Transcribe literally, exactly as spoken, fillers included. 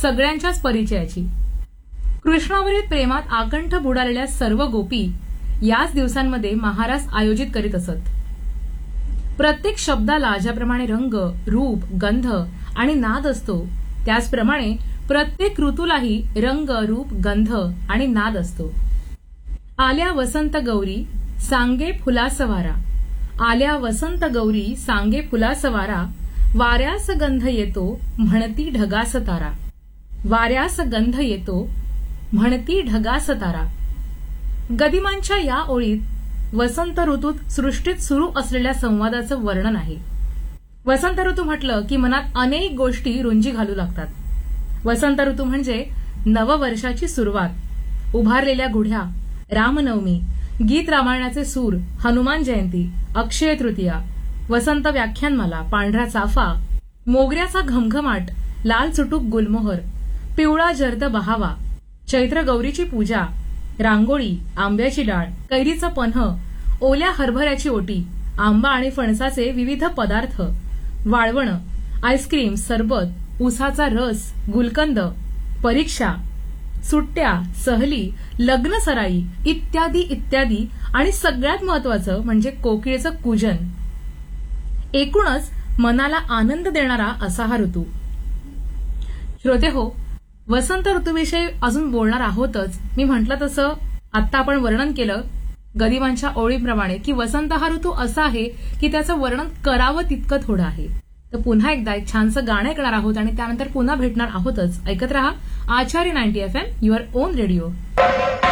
सगळ्यांच्याच परिचयाची. कृष्णावरील प्रेमात आकंठ बुडालेल्या सर्व गोपी याच दिवसांमध्ये महारास आयोजित करीत असत. प्रत्येक शब्दाला ज्याप्रमाणे रंग, रूप, गंध आणि नाद असतो, त्याचप्रमाणे प्रत्येक ऋतूलाही रंग, रूप, गंध आणि नाद असतो. आल्या वसंत गौरी सांगे फुलासवारा, आल्या वसंत गौरी सांगे फुलासवारा, वाऱ्यास गंध येतो म्हणती ढगास तारा, वाऱ्यास गंध येतो म्हणती ढगास तारा. गदिमांच्या या ओळीत वसंत ऋतूत सृष्टीत सुरू असलेल्या संवादाचं वर्णन आहे. वसंत ऋतू म्हटलं की मनात अनेक गोष्टी रुंजी घालू लागतात. वसंत ऋतू म्हणजे नववर्षाची सुरुवात, उभारलेल्या गुढ्या, रामनवमी, गीत रामायणाचे सूर, हनुमान जयंती, अक्षय तृतीया, वसंत व्याख्यानमाला, पांढरा चाफा, मोगऱ्याचा घमघमाट, लाल चुटूक गुलमोहर, पिवळा जर्द बहावा, चैत्र गौरीची पूजा, रांगोळी, आंब्याची डाळ, कैरीचं पन्ह, ओल्या हरभऱ्याची ओटी, आंबा आणि फणसाचे विविध पदार्थ, वाळवणं, आईस्क्रीम, सरबत, ऊसाचा रस, गुलकंद, परीक्षा, सुट्ट्या, सहली, लग्न सराई इत्यादी इत्यादी आणि सगळ्यात महत्वाचं म्हणजे कोकिळेचं कूजन. एकूणच मनाला आनंद देणारा असा हा ऋतू. श्रोते हो, वसंत ऋतूविषयी अजून बोलणार आहोतच. मी म्हटलं तसं आत्ता आपण वर्णन केलं गदिमांच्या ओळीप्रमाणे की वसंत हा ऋतू असा आहे की त्याचं वर्णन करावं तितकं थोडं आहे. तर पुन्हा एकदा एक छानसं गाणं ऐकणार आहोत आणि त्यानंतर पुन्हा भेटणार आहोतच. ऐकत रहा आचार्य ninety F M, your on radio.